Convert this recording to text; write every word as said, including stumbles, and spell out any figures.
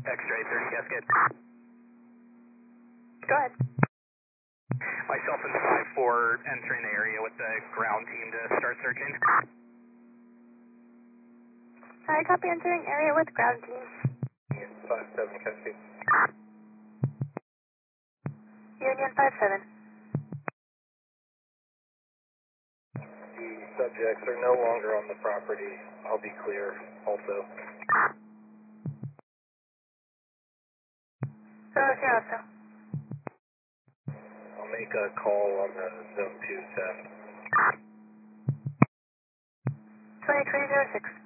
X-ray thirty Cascade. Go ahead. Myself and five four entering the area with the ground team to start searching. Alright, copy, entering area with ground team. five seven Cascade. Union five seven. The subjects are no longer on the property. I'll be clear also. Roger, also. I'll make a call on the zone two theft. twenty twenty zero six.